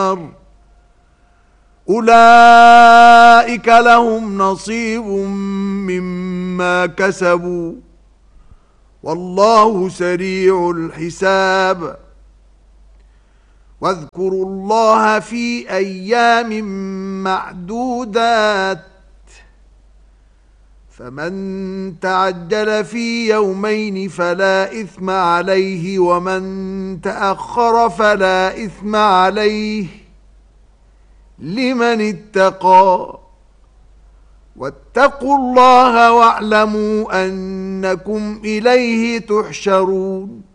النار أولئك لهم نصيب مما كسبوا والله سريع الحساب واذكروا الله في أيام معدودات فمن تعجل في يومين فلا إثم عليه ومن تأخر فلا إثم عليه لمن اتقى واتقوا الله واعلموا أنكم إليه تحشرون